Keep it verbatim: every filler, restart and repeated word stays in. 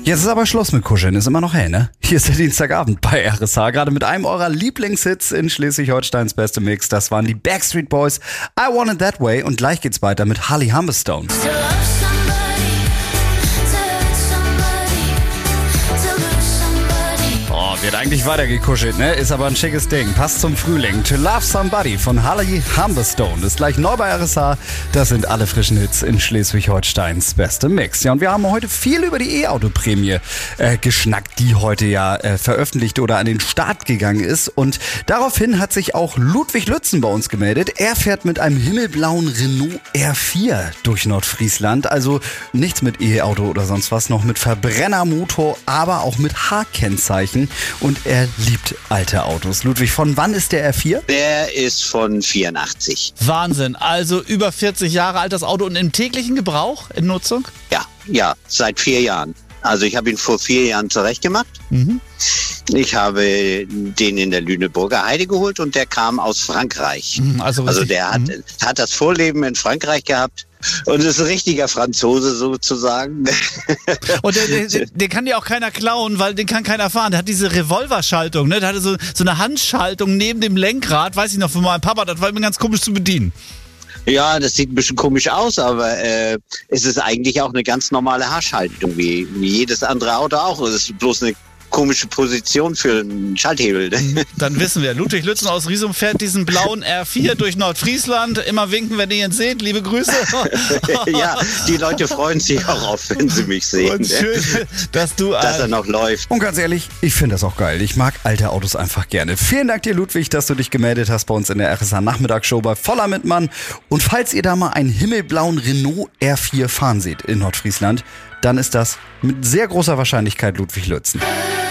Jetzt ist aber Schluss mit Kuscheln, ist immer noch hell, ne? Hier ist der Dienstagabend bei R S H, gerade mit einem eurer Lieblingshits in Schleswig-Holsteins beste Mix. Das waren die Backstreet Boys, I Want It That Way, und gleich geht's weiter mit Holly Humberstone. Wird eigentlich weiter gekuschelt, ne? Ist aber ein schickes Ding. Passt zum Frühling. To Love Somebody von Holly Humberstone ist gleich neu bei R S H. Das sind alle frischen Hits in Schleswig-Holsteins beste Mix. Ja, und wir haben heute viel über die E-Auto-Prämie äh, geschnackt, die heute ja äh, veröffentlicht oder an den Start gegangen ist. Und daraufhin hat sich auch Ludwig Lützen bei uns gemeldet. Er fährt mit einem himmelblauen Renault R vier durch Nordfriesland. Also nichts mit E-Auto oder sonst was, noch mit Verbrennermotor, aber auch mit H-Kennzeichen. Und er liebt alte Autos. Ludwig, von wann ist der R vier? Der ist von vierundachtzig. Wahnsinn, also über vierzig Jahre alt das Auto und im täglichen Gebrauch, in Nutzung? Ja, ja, seit vier Jahren. Also ich habe ihn vor vier Jahren zurechtgemacht. Mhm. Ich habe den in der Lüneburger Heide geholt und der kam aus Frankreich. Also, also der hat, mhm. hat das Vorleben in Frankreich gehabt. Und ist ein richtiger Franzose sozusagen. Und den, den, den kann dir auch keiner klauen, weil den kann keiner fahren. Der hat diese Revolverschaltung, ne? Der hatte so, so eine Handschaltung neben dem Lenkrad, weiß ich noch von meinem Papa, das war immer ganz komisch zu bedienen. Ja, das sieht ein bisschen komisch aus, aber äh, es ist eigentlich auch eine ganz normale Haarschaltung, wie, wie jedes andere Auto auch. Es ist bloß eine komische Position für einen Schalthebel. Dann wissen wir, Ludwig Lützen aus Riesum fährt diesen blauen R vier durch Nordfriesland. Immer winken, wenn ihr ihn seht. Liebe Grüße. Ja, die Leute freuen sich auch auf, wenn sie mich sehen. Und schön, dass du dass er noch läuft. Und ganz ehrlich, ich finde das auch geil. Ich mag alte Autos einfach gerne. Vielen Dank dir, Ludwig, dass du dich gemeldet hast bei uns in der R S H-Nachmittagsshow bei Voller Mitmann. Und falls ihr da mal einen himmelblauen Renault R vier fahren seht in Nordfriesland, dann ist das mit sehr großer Wahrscheinlichkeit Ludwig Lützen.